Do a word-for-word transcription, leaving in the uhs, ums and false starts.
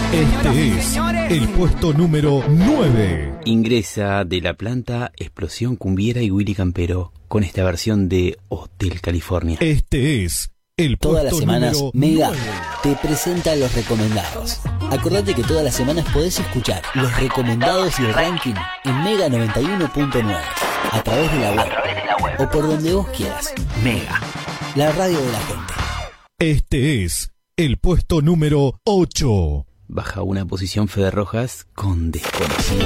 Este es el puesto número nueve. Ingresa de la planta Explosión Cumbiera y Willy Campero con esta versión de Hotel California. Este es el puesto Todas las semanas, número Mega nueve. te presenta los recomendados. Acordate que todas las semanas podés escuchar los recomendados y el ranking en Mega noventa y uno punto nueve, a través de la web, o por donde vos quieras. Mega, la radio de la gente. Este es el puesto número ocho. Baja una posición Fede Rojas con Desconocido.